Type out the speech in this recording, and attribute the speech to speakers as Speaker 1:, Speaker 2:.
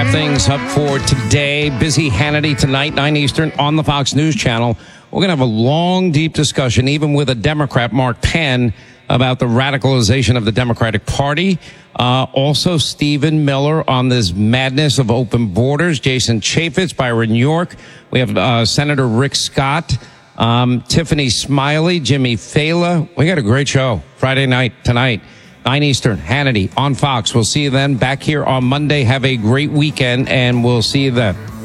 Speaker 1: things up for today. Busy Hannity tonight, 9 Eastern, on the Fox News Channel. We're going to have a long, deep discussion, even with a Democrat, Mark Penn, about the radicalization of the Democratic Party. Also, Stephen Miller on this madness of open borders. Jason Chaffetz, Byron York. We have Senator Rick Scott, Tiffany Smiley, Jimmy Fela. We got a great show Friday night, tonight, 9 Eastern, Hannity on Fox. We'll see you then back here on Monday. Have a great weekend, and we'll see you then.